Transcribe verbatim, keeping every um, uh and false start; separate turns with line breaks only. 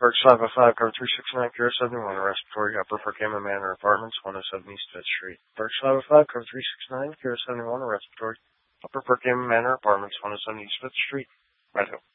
Park five oh five, cover three six nine, Pier seventy-one, Respiratory, Upper Perkama Manor Apartments, one oh seven East Fifth Street. Park five oh five, cover three six nine, Pier seventy-one, Respiratory, Upper Perkama Manor Apartments, one oh seven East Fifth Street, Red Hill.